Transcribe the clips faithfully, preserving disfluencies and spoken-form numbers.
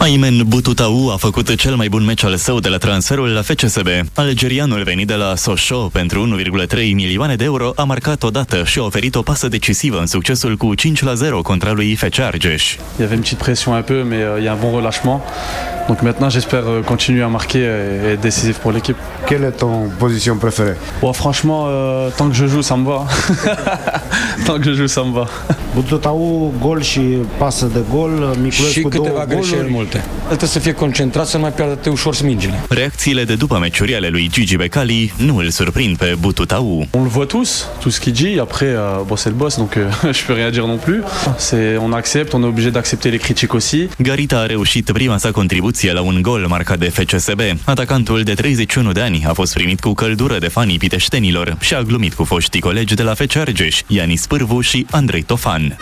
Aymen Bututau a făcut cel mai bun meci al său de la transferul la F C S B. Algerianul venit de la Sochaux pentru unu virgulă trei milioane de euro a marcat odată și a oferit o pasă decisivă în succesul cu cinci la zero contra lui F C Argeș. Il y avait une petite pression un peu, mais il y a un bon relâchement. Donc maintenant j'espère continuer à marquer et être décisif pour l'équipe. Quelle est ton position préférée? Bon, franchement, euh, tant que je joue, ça me va. Tant que je joue, ça me va. Bututau, gol și pasă de gol, Miculescu și câteva greșeli multe. Trebuie să fie concentrat, să nu mai piardă ușor smingile. Reacțiile de după meciuri ale lui Gigi Becali nu îl surprind pe Bututau. On le voit tous, tout ce qu'il dit. Après, euh, bon, c'est le boss, donc euh, je peux rien dire non plus. C'est, on accepte, on est obligé d'accepter les critiques aussi. Garita a reușit prima sa contribuție la un gol marcat de F C S B. Atacantul de treizeci și unu de ani a fost primit cu căldură de fanii piteștenilor și a glumit cu foștii colegi de la F C Argeș, Ianis Pârvu și Andrei Tofan.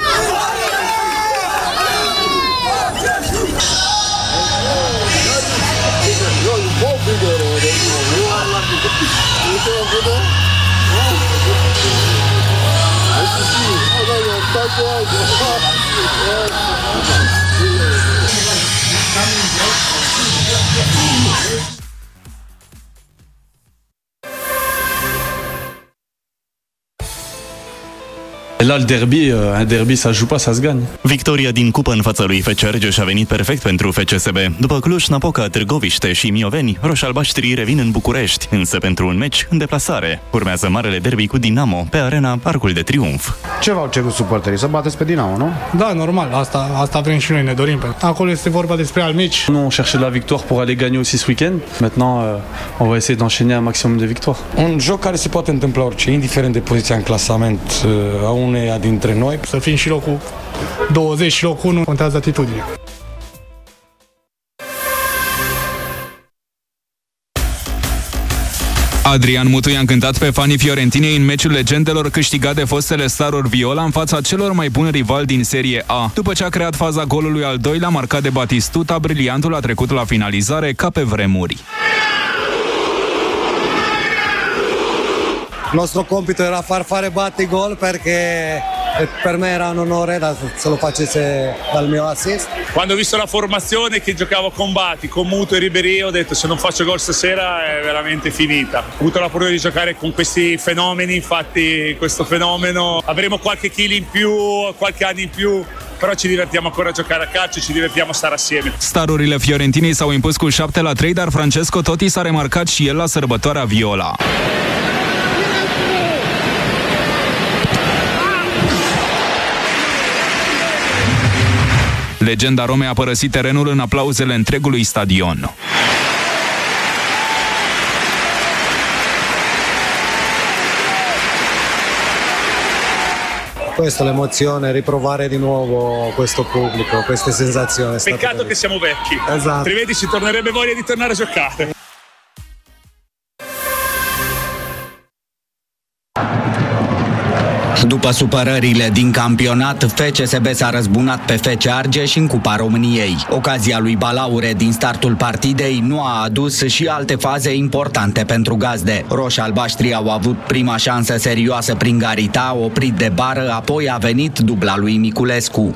Et là, le derby, un derby, ça se joue pas, ça se gagne. Victoria din cupă în fața lui F C Argeș a venit perfect pentru F C S B. După Cluj, Napoca, Târgoviște și Mioveni, roșalbaștrii revin în București, însă pentru un meci în deplasare. Urmează marele derby cu Dinamo pe arena Arcul de Triunf. Ce v-au cerut suporterii? Să bateți pe Dinamo, nu? Da, normal, asta, asta vrem și noi, ne dorim. Acolo este vorba despre al meci. Nous, on cherchait la victoire pour aller gagner aussi ce week-end. Maintenant, euh, on va essayer d'enchaîner un maximum de victoires. Un joc care se poate întâmpla orice, indiferent de poziția în clasament uh, a uneia dintre noi. Să fim și locul douăzeci și locul unu, contează atitudinea. Adrian Mutu i-a încântat pe fanii Fiorentinei în meciul legendelor câștigat de fostele staruri viola în fața celor mai buni rivali din Serie A. După ce a creat faza golului al doilea marcat de Batistuta, briliantul a trecut la finalizare ca pe vremuri. Il nostro compito era far fare Batigol perché per me era un onore da, se lo facesse dal mio assist. Quando ho visto la formazione che giocavo con Bati, con Mutu e Ribéry, ho detto se non faccio gol stasera è veramente finita. Ho avuto la fortuna di giocare con questi fenomeni, infatti questo fenomeno avremo qualche chilo in più, qualche anno in più. Però ci divertiamo ancora a giocare a calcio, ci divertiamo a stare assieme. Starurile Fiorentinei s-au impus cu șapte la trei, dar Francesco Totti s-a remarcat și el la sărbătoarea viola. Legenda Romei a părăsit terenul în aplauzele întregului stadion. Questa è l'emozione, riprovare di nuovo questo pubblico, queste sensazioni. Peccato che siamo vecchi, esatto. Altrimenti ci tornerebbe voglia di tornare a giocare. După supărările din campionat, F C S B s-a răzbunat pe F C Argeș în Cupa României. Ocazia lui Balaure din startul partidei nu a adus și alte faze importante pentru gazde. Roșalbaștrii au avut prima șansă serioasă prin Garita, oprit de bară, apoi a venit dubla lui Miculescu.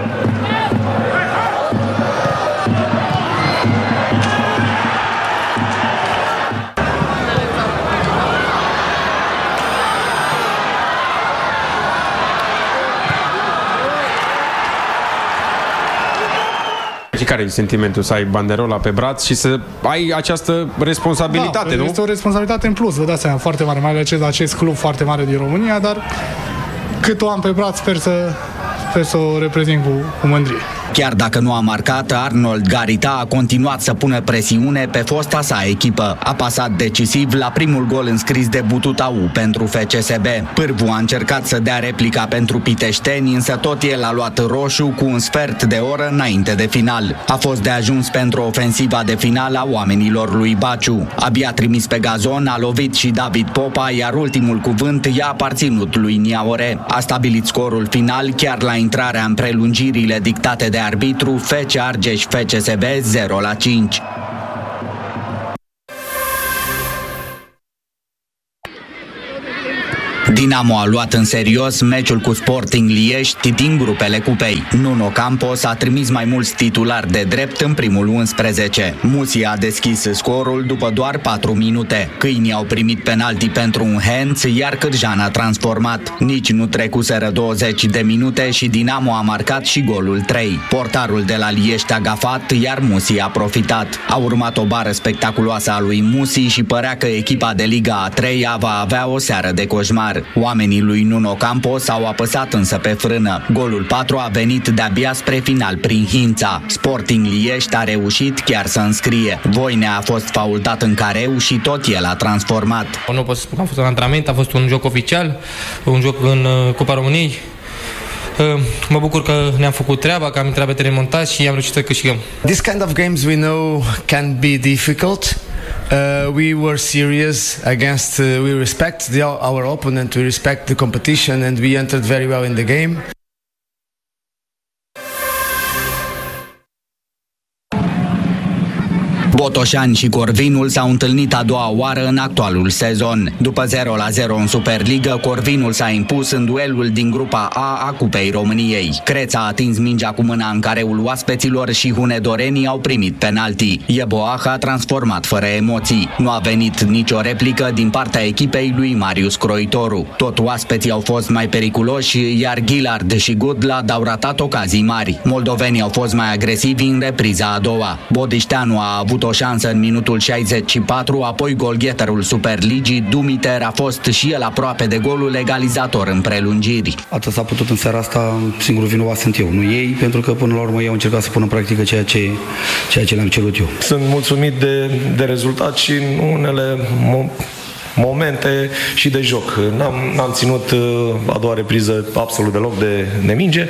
Care e sentimentul să ai banderola pe braț și să ai această responsabilitate, da, nu? Este o responsabilitate în plus, vă dați seama, foarte mare, mai ales acest club foarte mare din România, dar cât o am pe braț, sper să, sper să o reprezint cu, cu mândrie. Chiar dacă nu a marcat, Arnold Garita a continuat să pună presiune pe fosta sa echipă. A pasat decisiv la primul gol înscris de Bututau pentru F C S B. Pârvu a încercat să dea replica pentru piteșteni, însă tot el a luat roșu cu un sfert de oră înainte de final. A fost de ajuns pentru ofensiva de final a oamenilor lui Baciu. Abia trimis pe gazon, a lovit și David Popa, iar ultimul cuvânt i-a aparținut lui Niaore. A stabilit scorul final chiar la intrarea în prelungirile dictate de arbitru. F C Argeș F C S B zero la cinci. Dinamo a luat în serios meciul cu Sporting Liège din grupele cupei. Nuno Campos a trimis mai mulți titulari de drept în primul unsprezece. Musi a deschis scorul după doar patru minute. Câinii au primit penalti pentru un hands, iar Cârjan a transformat. Nici nu trecuseră douăzeci de minute și Dinamo a marcat și golul trei. Portarul de la Liège a gafat, iar Musi a profitat. A urmat o bară spectaculoasă a lui Musi și părea că echipa de Liga a treia va avea o seară de coșmar. Oamenii lui Nuno Campos au apăsat însă pe frână. Golul patru a venit de-abia spre final prin Hința. Sporting Liège a reușit chiar să înscrie. Voinea a fost faultat în careu și tot el a transformat. Nu pot să spun că a fost un antrenament, a fost un joc oficial, un joc în Cupa României. Mă bucur că ne-am făcut treaba, că am intrat pe teren montat și am reușit să câștigăm. This kind of games we know can be difficult. Uh, we were serious against, uh, we respect the, our opponent, we respect the competition and we entered very well in the game. Botoșani și Corvinul s-au întâlnit a doua oară în actualul sezon. După zero la zero în Superligă, Corvinul s-a impus în duelul din grupa A a Cupei României. Creț a atins mingea cu mâna în careul oaspeților și hunedorenii au primit penalti. Yeboah a transformat fără emoții. Nu a venit nicio replică din partea echipei lui Marius Croitoru. Tot oaspeții au fost mai periculoși, iar Ghilard și Gudla au ratat ocazii mari. Moldovenii au fost mai agresivi în repriza a doua. Bodișteanu a avut o șansă în minutul șaizeci și patru, apoi golgheterul Superligii, Dumiter, a fost și el aproape de golul egalizator în prelungiri. Atât s-a putut în seara asta, singurul vinovat sunt eu, nu ei, pentru că până la urmă ei au încercat să pună în practică ceea ce, ceea ce le-am cerut eu. Sunt mulțumit de, de rezultat și în unele mo- momente și de joc. N-am, n-am ținut a doua repriză absolut deloc de, de minge.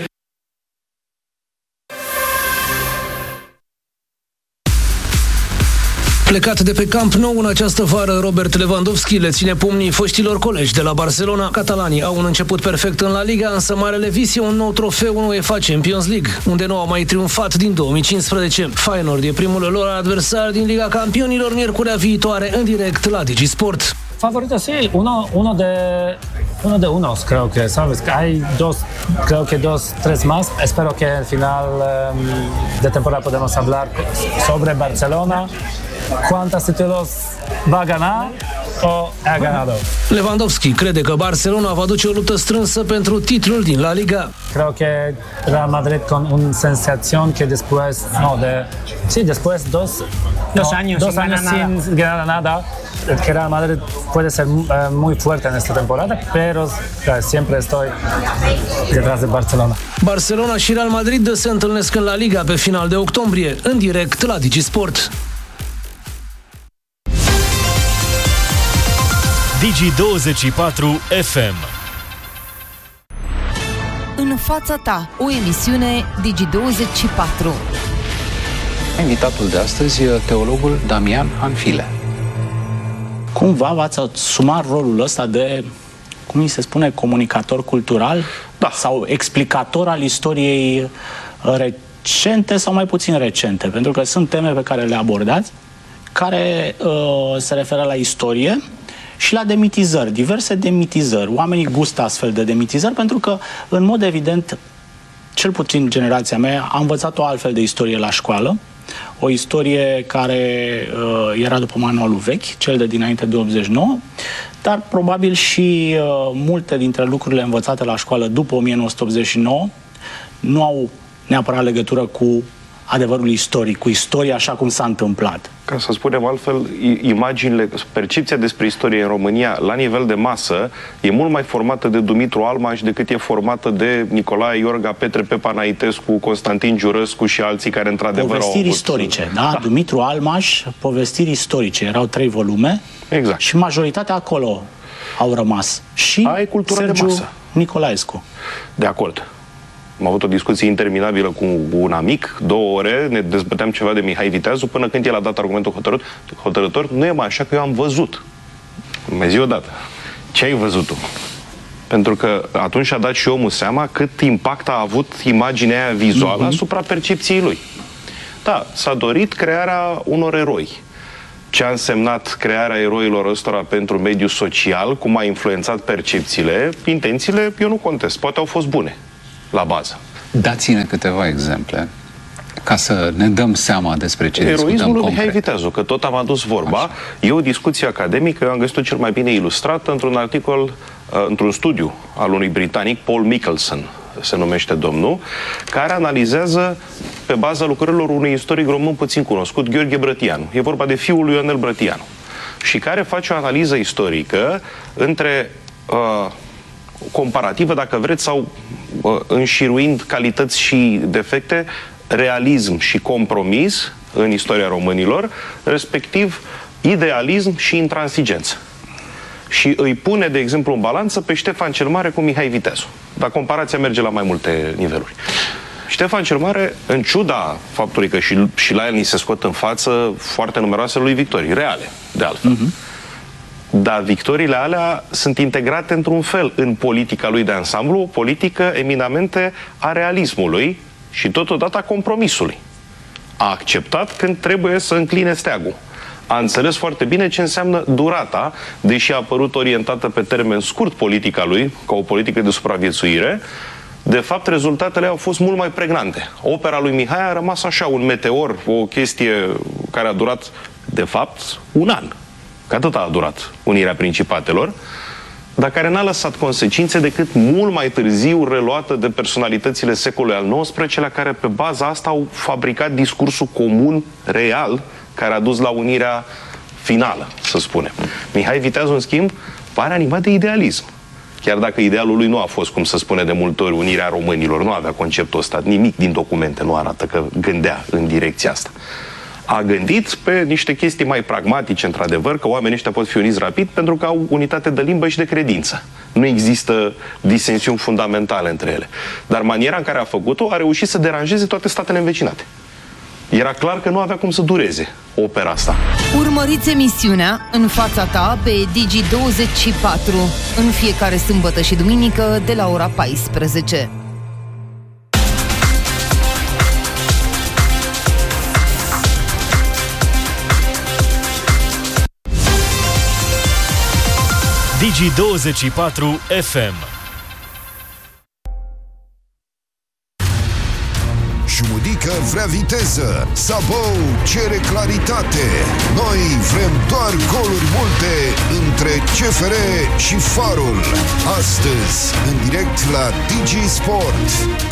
Plecat de pe Camp Nou în această vară, Robert Lewandowski le ține pumnii foștilor colegi de la Barcelona. Catalanii au un început perfect în La Liga, însă marele vis e un nou trofeu în UEFA Champions League, unde nu au mai triumfat din două mii cincisprezece. Feyenoord e primul lor adversar din Liga Campionilor miercurea viitoare în direct la DigiSport. Favorito, sí, uno, uno de uno de unos, creo que, sabes, que hay dos, creo que dos, tres más. Espero que al final um, de temporada podemos hablar sobre Barcelona. ¿Cuántos títulos va a ganar o ha ganado? Lewandowski crede că Barcelona va duce o luptă strânsă pentru titlul din La Liga. Creo que Real Madrid con una sensación que después, no, de, sí, después dos, dos no, años, dos sin años ganar sin nada. ganar nada, que Real Madrid puede ser uh, muy fuerte en esta temporada, pero uh, siempre estoy detrás de Barcelona. Barcelona și Real Madrid se întâlnesc în La Liga pe final de octombrie, în direct la DigiSport. Digi douăzeci și patru F M. În fața ta, o emisiune Digi douăzeci și patru. Invitatul de astăzi e teologul Damian Hanfile. Cumva v-ați asumat rolul ăsta de, cum îi se spune, comunicator cultural? Da. Sau explicator al istoriei recente sau mai puțin recente? Pentru că sunt teme pe care le abordați, care uh, se referă la istorie și la demitizări, diverse demitizări. Oamenii gustă astfel de demitizări pentru că, în mod evident, cel puțin generația mea a învățat o altfel de istorie la școală, o istorie care uh, era după manualul vechi, cel de dinainte de optzeci și nouă, dar probabil și uh, multe dintre lucrurile învățate la școală după o mie nouă sute optzeci și nouă nu au neapărat legătură cu adevărul istoric, cu istoria așa cum s-a întâmplat. Ca să spunem altfel, imaginile, percepția despre istorie în România la nivel de masă e mult mai formată de Dumitru Almaș decât e formată de Nicolae Iorga, Petre Pepa Naitescu, Constantin Giurăscu și alții care într-adevăr au avut... Povestiri istorice, da? da? Dumitru Almaș, povestiri istorice. Erau trei volume. Exact. Și majoritatea acolo au rămas. Și Ai cultură Sergiu de masă. Nicolaescu. De acord. Am avut o discuție interminabilă cu un amic, două ore, ne dezbăteam ceva de Mihai Viteazu, până când el a dat argumentul hotărât, hotărător, nu e mai așa că eu am văzut. Mai zi odată. Ce ai văzut tu? Pentru că atunci a dat și omul seama cât impact a avut imaginea aia vizuală mm-hmm. asupra percepției lui. Da, s-a dorit crearea unor eroi. ce a însemnat crearea eroilor ăstora pentru mediul social, cum a influențat percepțiile, intențiile, eu nu contest. Poate au fost bune, la bază. Dați-ne câteva exemple ca să ne dăm seama despre ce discutăm concret. Eroismul lui Mihai Viteazu, că tot am adus vorba. Așa. E o discuție academică, eu am găsit-o cel mai bine ilustrată într-un articol, într-un studiu al unui britanic, Paul Mickelson, se numește domnul, care analizează pe baza lucrărilor unui istoric român puțin cunoscut, Gheorghe Brătianu. E vorba de fiul lui Ionel Brătianu. Și care face o analiză istorică între uh, comparativă, dacă vreți, sau uh, înșiruind calități și defecte, realism și compromis în istoria românilor, respectiv idealism și intransigență. Și îi pune, de exemplu, în balanță pe Ștefan cel Mare cu Mihai Viteazu. Dar comparația merge la mai multe niveluri. Ștefan cel Mare, în ciuda faptului că și, și la el ni se scot în față foarte numeroase lui victorii, reale, de altfel. Uh-huh. Dar victoriile alea sunt integrate într-un fel în politica lui de ansamblu, o politică eminamente a realismului și totodată a compromisului. A acceptat când trebuie să încline steagul. A înțeles foarte bine ce înseamnă durata, deși a apărut orientată pe termen scurt politica lui, ca o politică de supraviețuire, de fapt rezultatele au fost mult mai pregnante. Opera lui Mihai a rămas așa, un meteor, o chestie care a durat, de fapt, un an. Că atât a durat unirea principatelor, dar care n-a lăsat consecințe decât mult mai târziu reluată de personalitățile secolului al nouăsprezecelea, care pe baza asta au fabricat discursul comun, real, care a dus la unirea finală, să spunem. Mihai Viteazu, în schimb, pare animat de idealism. Chiar dacă idealul lui nu a fost, cum se spune de multe ori, unirea românilor, nu avea conceptul ăsta, nimic din documente nu arată că gândea în direcția asta. A gândit pe niște chestii mai pragmatice, într-adevăr, că oamenii ăștia pot fi uniți rapid pentru că au unitate de limbă și de credință. Nu există disensiuni fundamentale între ele. Dar maniera în care a făcut-o a reușit să deranjeze toate statele învecinate. Era clar că nu avea cum să dureze opera asta. Urmăriți emisiunea În fața ta pe Digi douăzeci și patru în fiecare sâmbătă și duminică de la ora paisprezece. Digi douăzeci și patru F M. Șumudică vrea viteză, Sabou cere claritate. Noi vrem doar goluri multe între C F R și Farul. Astăzi, în direct la Digi Sport.